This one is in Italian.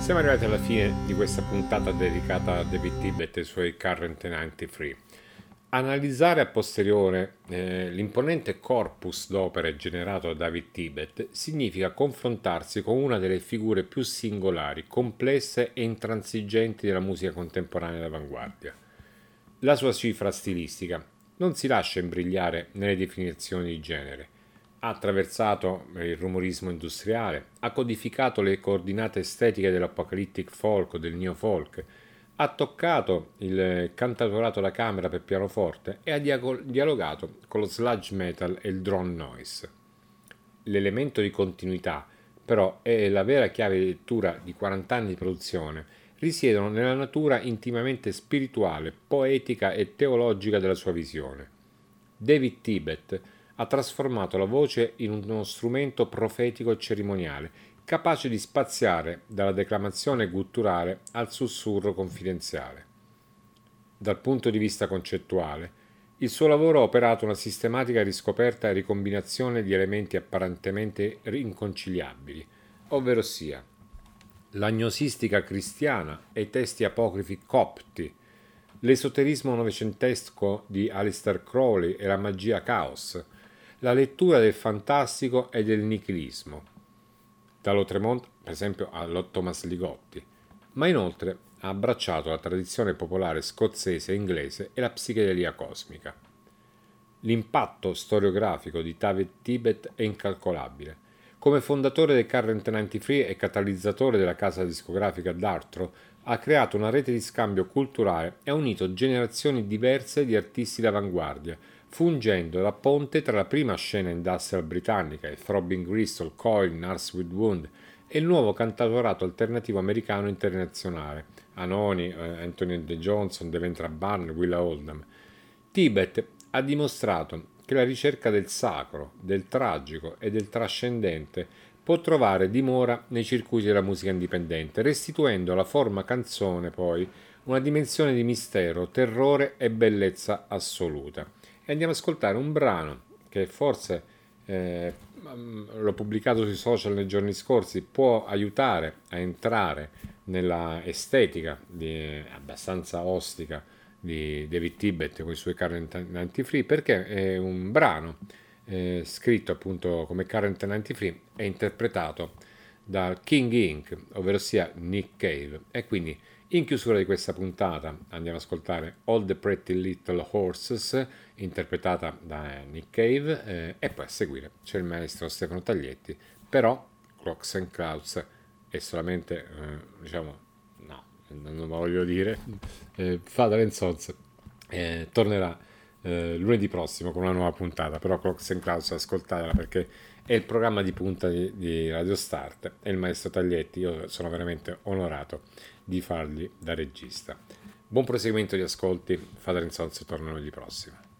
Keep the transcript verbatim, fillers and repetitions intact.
Siamo arrivati alla fine di questa puntata dedicata a David Tibet e ai suoi Current novantatré. Analizzare a posteriore eh, l'imponente corpus d'opere generato da David Tibet significa confrontarsi con una delle figure più singolari, complesse e intransigenti della musica contemporanea d'avanguardia. La sua cifra stilistica non si lascia imbrigliare nelle definizioni di genere. Ha attraversato il rumorismo industriale, ha codificato le coordinate estetiche dell'apocalyptic folk o del neo-folk, ha toccato il cantautorato da camera per pianoforte e ha dialogato con lo sludge metal e il drone noise. L'elemento di continuità, però, è la vera chiave di lettura di quaranta anni di produzione, risiedono nella natura intimamente spirituale, poetica e teologica della sua visione. David Tibet ha trasformato la voce in uno strumento profetico e cerimoniale, capace di spaziare dalla declamazione gutturale al sussurro confidenziale. Dal punto di vista concettuale, il suo lavoro ha operato una sistematica riscoperta e ricombinazione di elementi apparentemente inconciliabili, ovvero sia l'agnosistica cristiana e i testi apocrifi copti, l'esoterismo novecentesco di Aleister Crowley e la magia caos, la lettura del fantastico e del nichilismo, dallo Tremont per esempio a Thomas Ligotti, ma inoltre ha abbracciato la tradizione popolare scozzese e inglese e la psichedelia cosmica. L'impatto storiografico di David Tibet è incalcolabile. Come fondatore del Current novantatré e catalizzatore della casa discografica Dartro, ha creato una rete di scambio culturale e ha unito generazioni diverse di artisti d'avanguardia, fungendo da ponte tra la prima scena industrial britannica, il Throbbing Gristle, Coil, Nurse with Wound, e il nuovo cantautorato alternativo americano internazionale, Anoni, Anthony De Johnson, Devendra Bann, Willa Oldham. Tibet ha dimostrato che la ricerca del sacro, del tragico e del trascendente può trovare dimora nei circuiti della musica indipendente, restituendo alla forma canzone poi una dimensione di mistero, terrore e bellezza assoluta. E andiamo ad ascoltare un brano che forse eh, l'ho pubblicato sui social nei giorni scorsi, può aiutare a entrare nella estetica di, abbastanza ostica di David Tibet con i suoi Current novantatré, perché è un brano eh, scritto appunto come Current novantatré e interpretato dal King Ink, ovvero sia Nick Cave. E quindi in chiusura di questa puntata andiamo ad ascoltare All the Pretty Little Horses, interpretata da Nick Cave, eh, e poi a seguire c'è il maestro Stefano Taglietti, però Clocks and Clouds è solamente, eh, diciamo, no, non lo voglio dire, eh, Father and Sons eh, tornerà eh, lunedì prossimo con una nuova puntata, però Clocks and Clouds ascoltatela perché è il programma di punta di, di Radio Start e il maestro Taglietti, io sono veramente onorato di fargli da regista. Buon proseguimento di ascolti, Father and Sons torna lunedì prossimo.